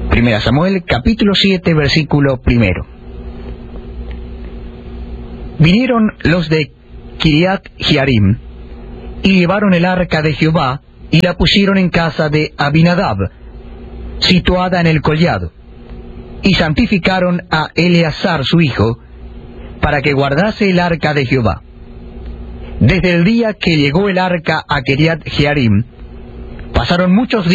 Primera Samuel, capítulo 7, versículo 1. Vinieron los de Kiriat Jearim, y llevaron el arca de Jehová, y la pusieron en casa de Abinadab, situada en el collado, y santificaron a Eleazar su hijo, para que guardase el arca de Jehová. Desde el día que llegó el arca a Kiriat Jearim, pasaron muchos días